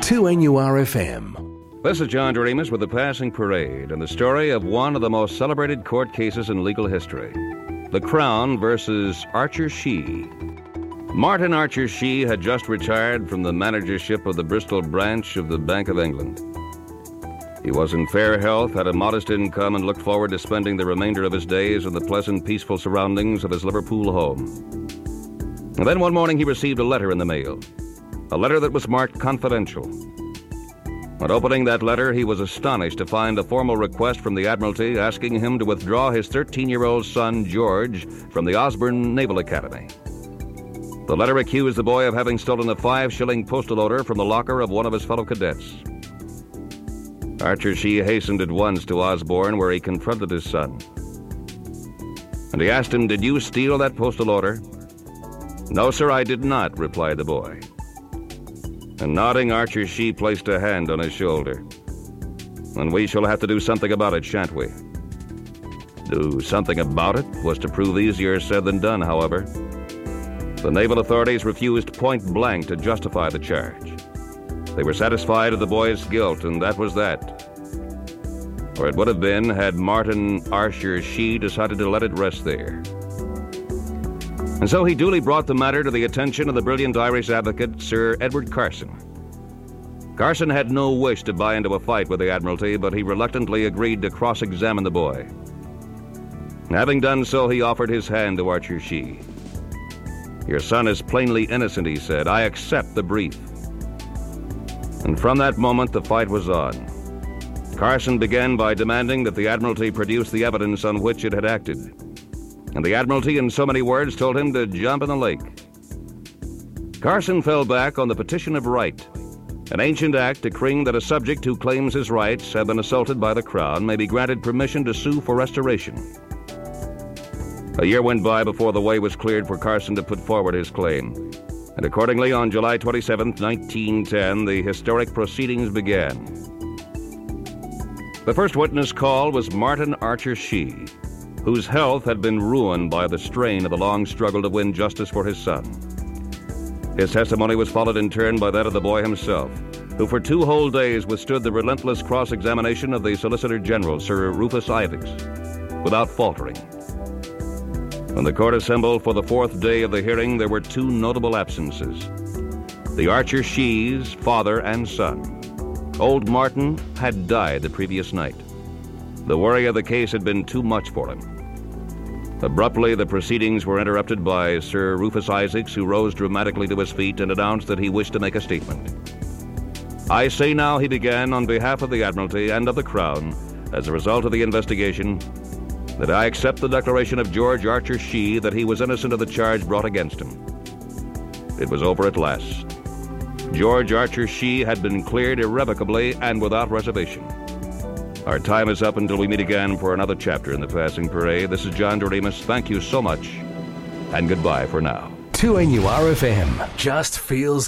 2NURFM. This is John Doremus with the Passing Parade and the story of one of the most celebrated court cases in legal history. The Crown versus Archer Shee. Martin Archer Shee had just retired from the managership of the Bristol branch of the Bank of England. He was in fair health, had a modest income, and looked forward to spending the remainder of his days in the pleasant, peaceful surroundings of his Liverpool home. And then one morning he received a letter in the mail. A letter that was marked confidential. On opening that letter, he was astonished to find a formal request from the Admiralty asking him to withdraw his 13-year-old son, George, from the Osborne Naval Academy. The letter accused the boy of having stolen a 5-shilling postal order from the locker of one of his fellow cadets. Archer Shee hastened at once to Osborne, where he confronted his son. And he asked him, "Did you steal that postal order?" "No, sir, I did not," replied the boy. And nodding, Archer Shee placed a hand on his shoulder. "And we shall have to do something about it, shan't we?" Do something about it was to prove easier said than done, however. The naval authorities refused point blank to justify the charge. They were satisfied of the boy's guilt, and that was that. Or it would have been had Martin Archer Shee decided to let it rest there. And so he duly brought the matter to the attention of the brilliant Irish advocate, Sir Edward Carson. Carson had no wish to buy into a fight with the Admiralty, but he reluctantly agreed to cross-examine the boy. Having done so, he offered his hand to Archer Shee. "Your son is plainly innocent," he said. "I accept the brief." And from that moment, the fight was on. Carson began by demanding that the Admiralty produce the evidence on which it had acted. And the Admiralty, in so many words, told him to jump in the lake. Carson fell back on the petition of right, an ancient act decreeing that a subject who claims his rights have been assaulted by the Crown may be granted permission to sue for restoration. A year went by before the way was cleared for Carson to put forward his claim. And accordingly, on July 27, 1910, the historic proceedings began. The first witness called was Martin Archer Shee, whose health had been ruined by the strain of the long struggle to win justice for his son. His testimony was followed in turn by that of the boy himself, who for 2 whole days withstood the relentless cross-examination of the Solicitor General, Sir Rufus Isaacs, without faltering. When the court assembled for the 4th day of the hearing, there were 2 notable absences: the Archer Shees, father and son. Old Martin had died the previous night. The worry of the case had been too much for him. Abruptly, the proceedings were interrupted by Sir Rufus Isaacs, who rose dramatically to his feet and announced that he wished to make a statement. "I say now," he began, "on behalf of the Admiralty and of the Crown, as a result of the investigation, that I accept the declaration of George Archer Shee that he was innocent of the charge brought against him." It was over at last. George Archer Shee had been cleared irrevocably and without reservation. Our time is up until we meet again for another chapter in the Passing Parade. This is John Doremus. Thank you so much, and goodbye for now. 2NURFM just feels